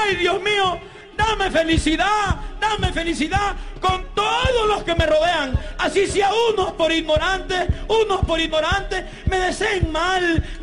ay Dios mío, dame felicidad con todos los que me rodean, así sea unos por ignorantes me deseen mal,